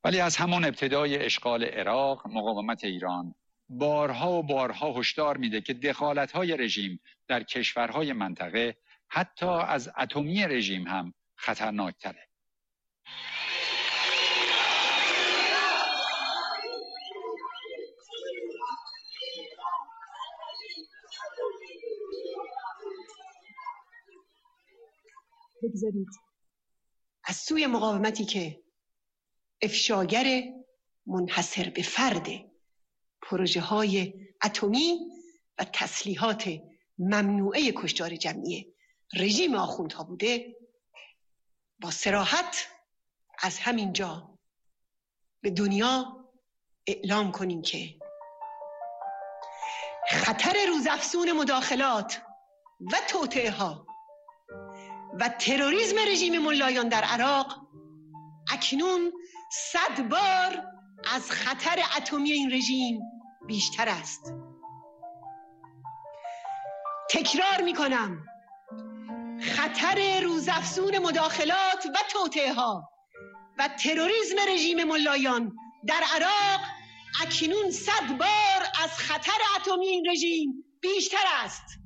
ولی از همان ابتدای اشغال عراق مقاومت ایران بارها و بارها هشدار میده که دخالت‌های رژیم در کشورهای منطقه حتی از اتمی رژیم هم خطرناک‌تره. بگذارید از سوی مقاومتی که افشاگر منحصر به فرد پروژه های اتمی و تسلیحات ممنوعه کشتار جمعی رژیم آخوندها بوده، با صراحت از همین جا به دنیا اعلام کنیم که خطر روزافزون مداخلات و توطئه ها و تروریسم رژیم ملایان در عراق اکنون 100 بار از خطر اتمی این رژیم بیشتر است. تکرار میکنم، خطر روزافزون مداخلات و توطئه ها و تروریسم رژیم ملایان در عراق اکنون 100 بار از خطر اتمی این رژیم بیشتر است.